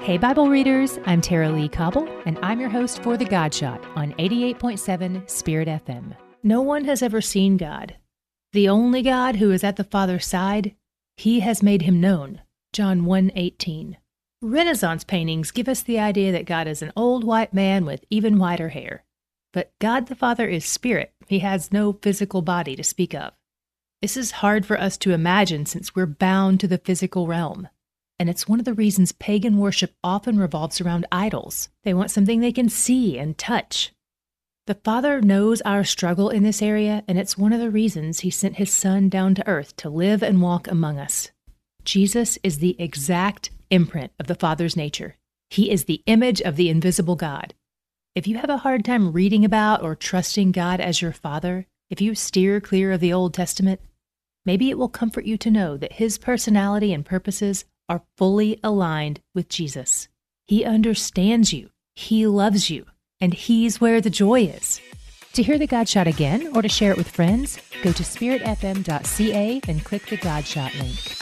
Hey Bible readers, I'm Tara Lee Cobble, and I'm your host for The God Shot on 88.7 Spirit FM. No one has ever seen God. The only God who is at the Father's side, He has made Him known. John 1:18. Renaissance paintings give us the idea that God is an old white man with even whiter hair. But God the Father is spirit. He has no physical body to speak of. This is hard for us to imagine since we're bound to the physical realm. And it's one of the reasons pagan worship often revolves around idols. They want something they can see and touch. The Father knows our struggle in this area, and it's one of the reasons He sent His Son down to earth to live and walk among us. Jesus is the exact imprint of the Father's nature. He is the image of the invisible God. If you have a hard time reading about or trusting God as your Father, if you steer clear of the Old Testament, maybe it will comfort you to know that His personality and purposes are fully aligned with Jesus. He understands you, He loves you, and He's where the joy is. To hear The God Shot again or to share it with friends, go to spiritfm.ca and click the God Shot link.